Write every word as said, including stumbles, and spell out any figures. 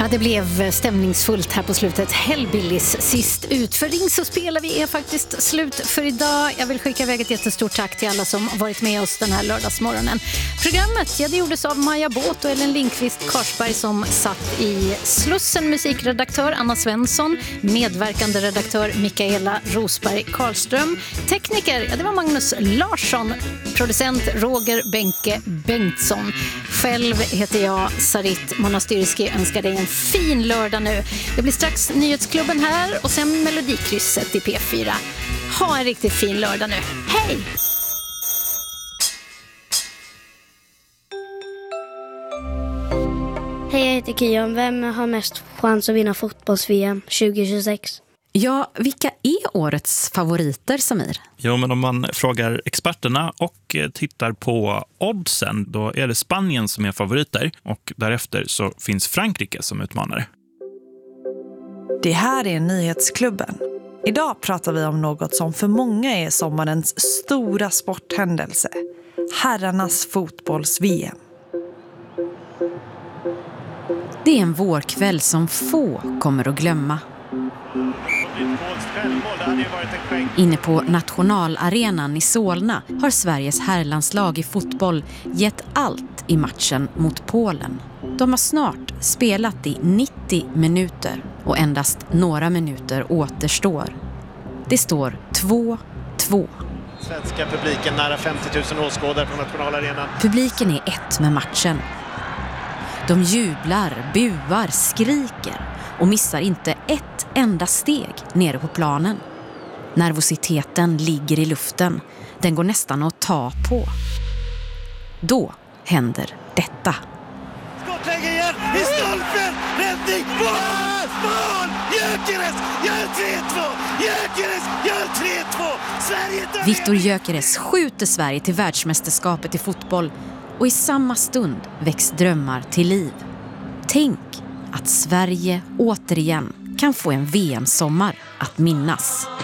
Ja, det blev stämningsfullt här på slutet. Hellbillies sist ut. För Ring så spelar vi är faktiskt slut för idag. Jag vill skicka iväg ett jättestort tack till alla som varit med oss den här lördagsmorgonen. Programmet, ja, det gjordes av Maja Båt och Ellen Lindqvist Karsberg som satt i Slussen, musikredaktör Anna Svensson, medverkande redaktör Mikaela Rosberg Karlström, tekniker, ja, det var Magnus Larsson, producent Roger Benke Bengtsson. Själv heter jag Sarit Monastyrski, önskar dig en fin lördag nu. Det blir strax Nyhetsklubben här och sen Melodikrysset i P fyra. Ha en riktigt fin lördag nu. Hej! Hej, jag heter Kian. Vem har mest chans att vinna fotbolls-V M tjugo tjugosex? Ja, vilka är årets favoriter, Samir? Jo, men om man frågar experterna och tittar på oddsen, då är det Spanien som är favoriter och därefter så finns Frankrike som utmanare. Det här är Nyhetsklubben. Idag pratar vi om något som för många är sommarens stora sporthändelse. Herrarnas fotbolls-V M. Det är en vårkväll som få kommer att glömma. Inne på nationalarenan i Solna har Sveriges herrlandslag i fotboll gett allt i matchen mot Polen. De har snart spelat i nittio minuter och endast några minuter återstår. Det står två två. Svenska publiken nära femtio tusen åskådare på nationalarenan. Publiken är ett med matchen. De jublar, buar, skriker och missar inte ett enda steg nere på planen. Nervositeten ligger i luften. Den går nästan att ta på. Då händer detta. Skottläge igen! I stolpen! Räddning! Mål! Mål! Gyökeres gör tre två! Gyökeres gör tre två! Sverige tar... Viktor Gyökeres skjuter Sverige till världsmästerskapet i fotboll. Och i samma stund väcks drömmar till liv. Tänk att Sverige återigen kan få en V M-sommar att minnas.